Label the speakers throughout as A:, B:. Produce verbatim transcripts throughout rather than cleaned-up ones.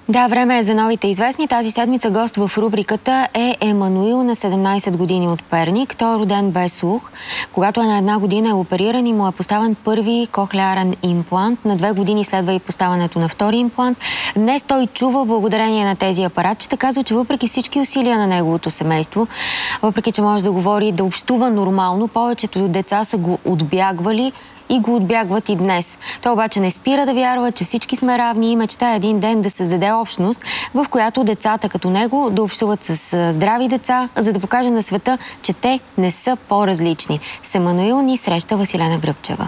A: Да, време е за новите известни. Тази седмица гост в рубриката е Емануил, на седемнайсет години, от Перник. Той е роден без слух. Когато е на една година е опериран и му е поставен първи кохлеарен имплант. На две години следва и поставянето на втори имплант. Днес той чува благодарение на тези апаратчета. Казва, че въпреки всички усилия на неговото семейство, въпреки че може да говори, да общува нормално, повечето деца са го отбягвали и го отбягват и днес. Той обаче не спира да вярва, че всички сме равни и мечтае един ден да създаде общност, в която децата като него да общуват с здрави деца, за да покаже на света, че те не са по-различни. С Емануил ни среща Василена Гръбчева.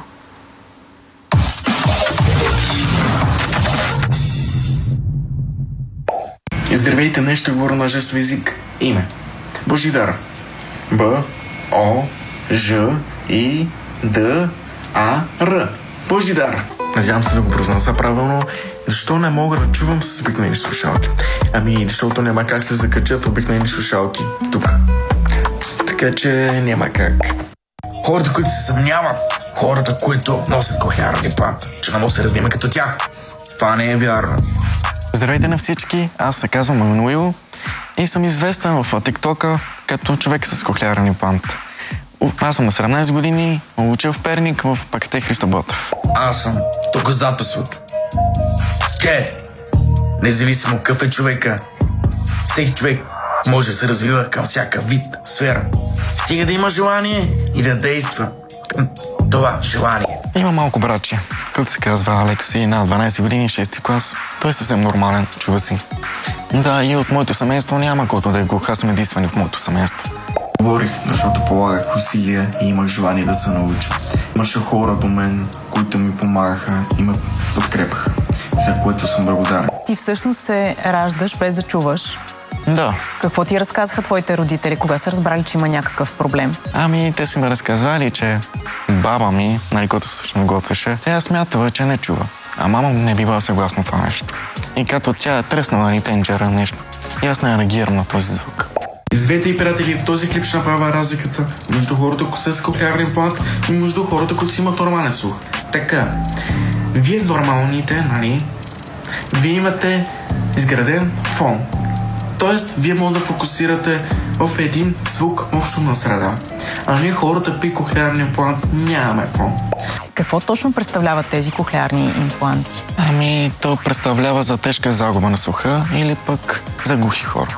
B: Здравейте, днес ще говоря на жестови език. Име: Божидар. Б, О, Ж, И, Д, А, Р. Божидар. Надявам се да го произнеса правилно. Защо не мога да чувам с обикновени слушалки? Ами, защото няма как се закачат обикновени слушалки тук. Така че няма как. Хората, които се съмняват, хората, които носят кохлеарен имплант, че не може да се развиме като тях, това не е вярно.
C: Здравейте на всички, аз се казвам Емануил и съм известен в тиктока като човек с кохлеарен имплант. Аз съм на седемнайсет години, учил в Перник в ПКТ Христо Ботев.
B: Аз съм доказателството. Ке, независимо какъв е човека, всеки човек може да се развива към всяка вид сфера. Стига да има желание и да действа към това желание.
C: Има малко братче, който се казва Алекс, и на дванайсет години, шести клас. Той е съвсем нормален, чува си. Да, и от моето семейство няма който да е глух, аз съм единствен в моето семейство.
B: Говорих, защото полагах усилия и имах желание да се науча. Имаше хора до мен, които ми помагаха и ме подкрепаха, за което съм благодарен.
D: Ти всъщност се раждаш без да чуваш.
C: Да.
D: Какво ти разказаха твоите родители? Кога са разбрали, че има някакъв проблем?
C: Ами, те си ме разказали, че баба ми, нали, който също ме готвеше, тя смятала, че не чува. А мама не била съгласна това нещо. И като тя е треснала, нали, тенджера нещо, и аз не реагирам на този звук.
B: Извете и, приятели, в този клип ще направя разликата между хората, които са с кохлеарен имплант, и между хората, които си имат нормален слух. Така, вие нормалните, нали, вие имате изграден фон. Тоест, вие може да фокусирате в един звук в шумна среда. А ние хората при кохлеарен имплант нямаме фон.
D: Какво точно представляват тези кохлеарни импланти?
C: Ами, то представлява за тежка загуба на слуха или пък за глухи хора.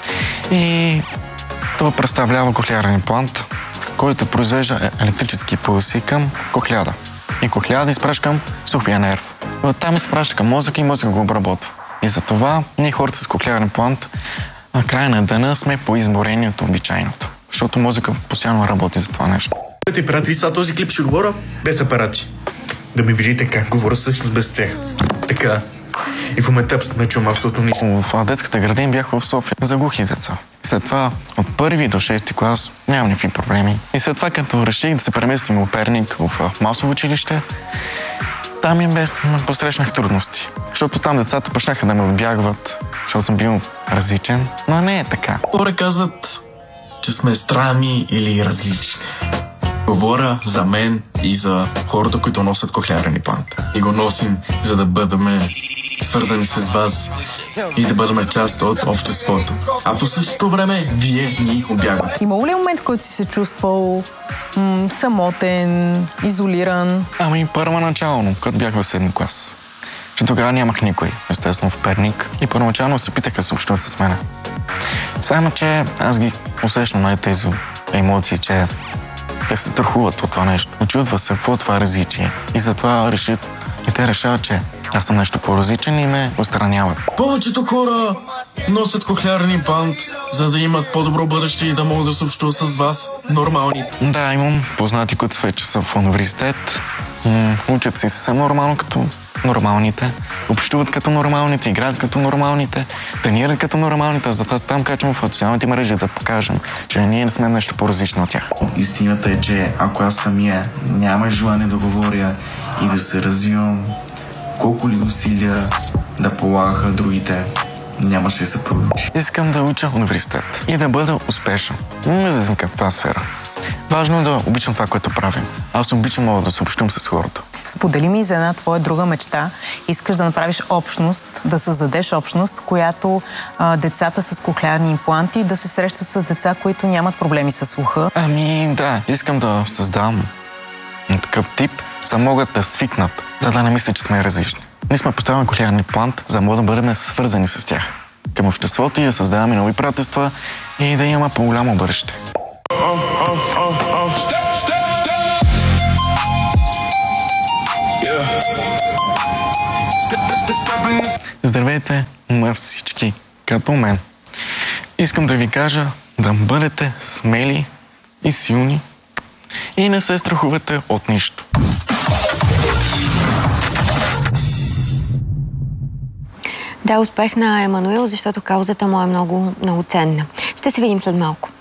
C: И това представлява кохлеарен имплант, който произвежда електрически пулси към кохлеада. И кохлеада изпраща към слуховия нерв. Оттам изпраща към мозъка и мозъка го обработва. И затова ние хората с кохлеарен имплант на края на деня сме по-изморени от обичайното. Защото мозъка постоянно работи за това нещо.
B: Ти, приятели, сега този клип ще говоря без апарати. Да ми видите как говоря всъщност без тях. Така. И в момента не чувам абсолютно нищо.
C: В детската градина бях в София за глухи деца. След това от първи до шести клас нямам никакви проблеми. И след това, като реших да се преместим в Перник, в масово училище, там им бе, посрещнах трудности. Защото там децата почнаха да ме отбягват, защото съм бил различен. Но не е така.
B: Хора казват, че сме странни или различни. Говоря за мен и за хората, които носят кохлеарен имплант. И го носим, за да бъдем свързани с вас и да бъдем част от обществото. А в същото време вие ни обягвате.
D: Имало ли е момент, в който си се чувствал м- самотен, изолиран?
C: Ами първоначално, като бях в седми клас. Че тогава нямах никой, естествено в Перник. И първоначално се опитаха да се общуват с мен. Само, че аз ги усещам на тези емоции, че те се страхуват от това нещо. Очудва се какво това различие. И затова решат, и те решават, че аз съм нещо по-различен и ме отстраняват.
B: Повечето хора носят кохлеарен имплант, за да имат по-добро бъдеще и да могат да се общуват с вас нормални.
C: Да, имам познати, които вече са в университет. М- учат си съвсем нормално като нормалните. Общуват като нормалните, играят като нормалните, тренират като нормалните. Затова там качвам в социалните мрежи да покажем, че ние не сме нещо по-различно от тях. Истината е, че ако аз самия няма желание да говоря и да се развивам, колко ли усилия да полагаха другите, нямаше да се получи. Искам да уча университет и да бъда успешен. Не знам каква сфера. Важно е да обичам това, което правим. Аз обичам много да се общувам с хората.
D: сподели ми за една твоя друга мечта. Искаш да направиш общност, да създадеш общност, която а, децата с кохлеарни импланти да се срещат с деца, които нямат проблеми с слуха.
C: Ами да, искам да създам такъв тип, за да могат да свикнат, за да не мисля, че сме различни. Ние сме поставили кохлеарен имплант, за да можем да бъдем свързани с тях към обществото и да създаваме нови приятелства и да имаме по-голямо бъдеще. Здравейте на всички, като мен. Искам да ви кажа да бъдете смели и силни и не се страхувате от нищо.
A: Да, успех на Емануил, защото каузата му е много, много ценна. Ще се видим след малко.